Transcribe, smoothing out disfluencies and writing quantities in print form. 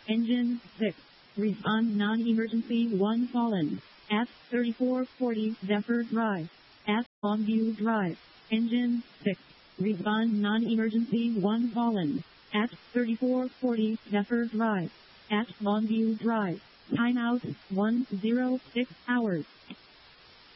Engine 6. Respond non-emergency 1 fallen. At 3440 Zephyr Drive. At Longview Drive. Engine 6. Respond non-emergency 1 fallen. At 3440 Zephyr Drive. At Longview Drive. Timeout 106 hours.